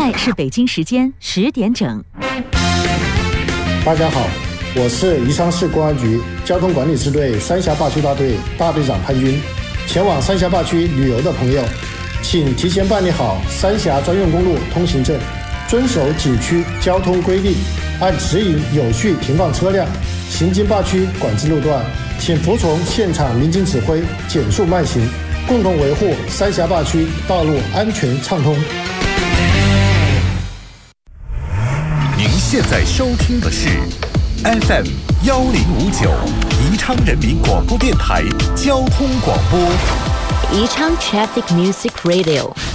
在是北京时间10点整。 大家好，我是宜昌市公安局交通管理支队三峡坝区大队大队长潘军。前往三峡坝区旅游的朋友，请提前办理好三峡专用公路通行证，遵守景区交通规定，按指引有序停放车辆，行经坝区管制路段，请服从现场民警指挥，减速慢行，共同维护三峡坝区道路安全畅通。 您现在收听的是 FM 1059宜昌人民广播电台交通广播。 宜昌 Traffic Music Radio